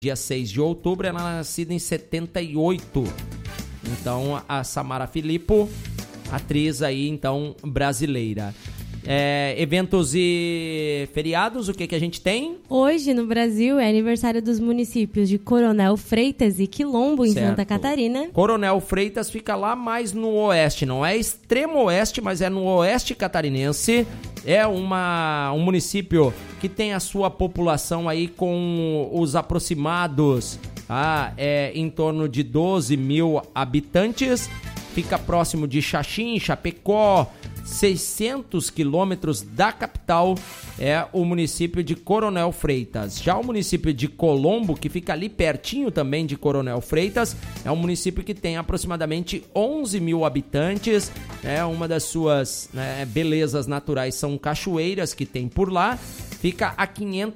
dia 6 de outubro, ela é nascida em 78. Então, a Samara Filippo, atriz aí, então, brasileira. Eventos e feriados, o que a gente tem? Hoje, no Brasil, é aniversário dos municípios de Coronel Freitas e Quilombo, em Santa Catarina. Coronel Freitas fica lá mais no oeste, não é extremo oeste, mas é no oeste catarinense. É um município que tem a sua população aí com os aproximados em torno de 12 mil habitantes. Fica próximo de Xaxim, Chapecó, 600 quilômetros da capital, é o município de Coronel Freitas. Já o município de Colombo, que fica ali pertinho também de Coronel Freitas, é um município que tem aproximadamente 11 mil habitantes. Uma das suas belezas naturais são cachoeiras que tem por lá. Fica a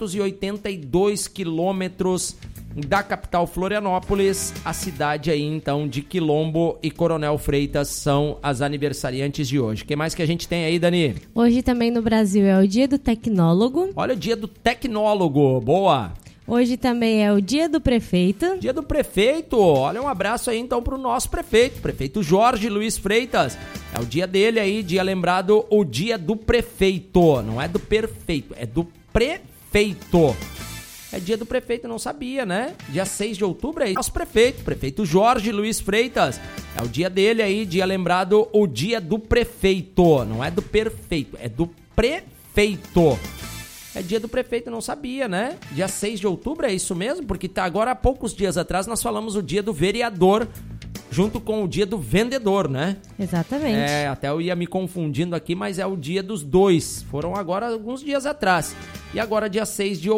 582 quilômetros da capital Florianópolis. A cidade aí, então, de Quilombo e Coronel Freitas são as aniversariantes de hoje. O que mais que a gente tem aí, Dani? Hoje também no Brasil é o Dia do Tecnólogo. Olha, o Dia do Tecnólogo, boa! Hoje também é o Dia do Prefeito. Dia do Prefeito, olha, um abraço aí então pro nosso prefeito Jorge Luiz Freitas. É o dia dele aí, dia lembrado, o Dia do Prefeito. Não é do perfeito, é do prefeito. É dia do prefeito, não sabia, né? Dia 6 de outubro é nosso prefeito Jorge Luiz Freitas. É o dia dele aí, dia lembrado, o Dia do Prefeito. Não é do perfeito, é do prefeito. É dia do prefeito, não sabia, né? Dia 6 de outubro é isso mesmo? Porque agora há poucos dias atrás nós falamos o dia do vereador junto com o dia do vendedor, né? Exatamente. Até eu ia me confundindo aqui, mas é o dia dos dois. Foram agora alguns dias atrás. E agora dia 6 de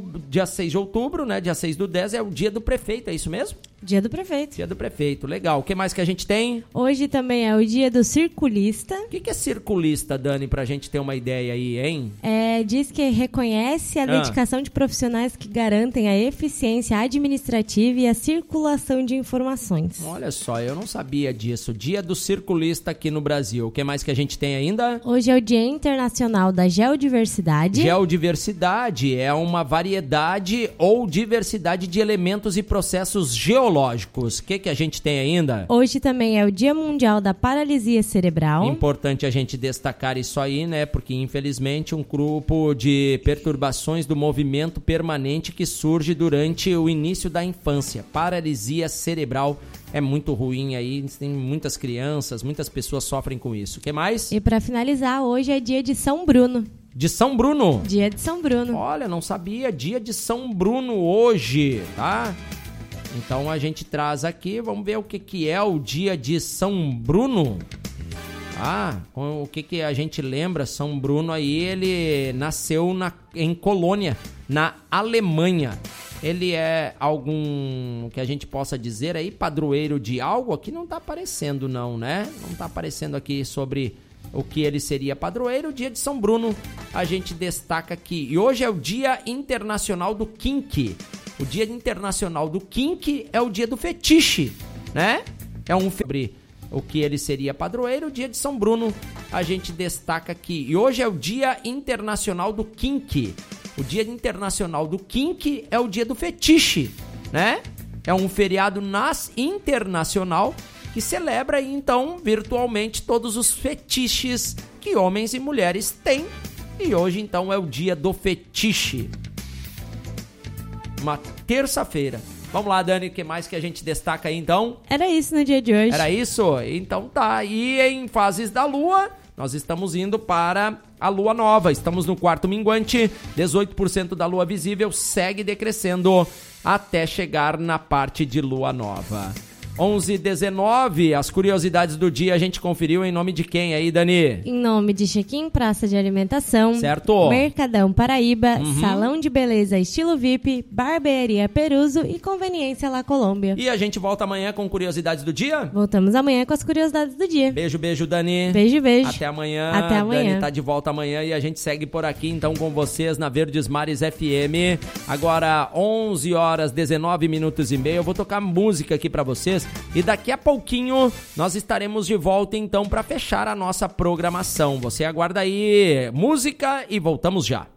outubro, né? Dia 6 do 10 é o dia do prefeito, é isso mesmo? Dia do Prefeito. Dia do Prefeito, legal. O que mais que a gente tem? Hoje também é o Dia do Circulista. O que é circulista, Dani, pra gente ter uma ideia aí, hein? Diz que reconhece a dedicação de profissionais que garantem a eficiência administrativa e a circulação de informações. Olha só, eu não sabia disso. Dia do circulista aqui no Brasil. O que mais que a gente tem ainda? Hoje é o Dia Internacional da Geodiversidade. Geodiversidade é uma variedade ou diversidade de elementos e processos geológicos. O que a gente tem ainda? Hoje também é o Dia Mundial da Paralisia Cerebral. Importante a gente destacar isso aí, né? Porque, infelizmente, um grupo de perturbações do movimento permanente que surge durante o início da infância. Paralisia cerebral é muito ruim aí, tem muitas crianças, muitas pessoas sofrem com isso. O que mais? E para finalizar, hoje é dia de São Bruno. De São Bruno? Dia de São Bruno. Olha, não sabia, dia de São Bruno hoje, tá? Então a gente traz aqui, vamos ver o que é o dia de São Bruno. O que a gente lembra? São Bruno aí, ele nasceu em Colônia, na Alemanha. Ele é algum que a gente possa dizer aí, padroeiro de algo? Aqui não tá aparecendo não, né? Não tá aparecendo aqui sobre o que ele seria padroeiro. O dia de São Bruno a gente destaca aqui. E hoje é o Dia Internacional do Kink. O Dia Internacional do Kink é o dia do fetiche, né? É sobre o que ele seria padroeiro. O dia de São Bruno a gente destaca aqui. E hoje é o Dia Internacional do Kink. O Dia Internacional do Kink é o dia do fetiche, né? É um feriado internacional que celebra, então, virtualmente todos os fetiches que homens e mulheres têm. E hoje, então, é o dia do fetiche. Uma terça-feira. Vamos lá, Dani, o que mais que a gente destaca aí, então? Era isso no dia de hoje. Era isso? Então tá. E em fases da Lua, nós estamos indo para a Lua Nova. Estamos no quarto minguante. 18% da Lua visível segue decrescendo até chegar na parte de Lua Nova. 11h19, as curiosidades do dia a gente conferiu em nome de quem aí, Dani? Em nome de Check-in Praça de Alimentação, certo? Mercadão Paraíba, Salão de Beleza Estilo VIP, Barbearia Peruso e Conveniência La Colômbia. E a gente volta amanhã com curiosidades do dia? Voltamos amanhã com as curiosidades do dia. Beijo, beijo, Dani. Beijo, beijo. Até amanhã. Até amanhã. Dani tá de volta amanhã e a gente segue por aqui então com vocês na Verdes Mares FM. Agora 11h19 e meia. Eu vou tocar música aqui pra vocês. E daqui a pouquinho nós estaremos de volta então para fechar a nossa programação. Você aguarda aí música e voltamos já.